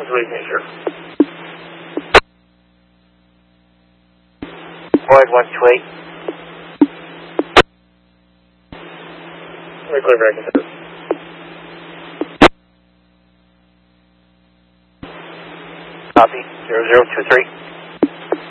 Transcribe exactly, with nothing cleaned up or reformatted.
What's the wave nature? Void one two eight. Very clear, very considered. Copy, zero zero two three.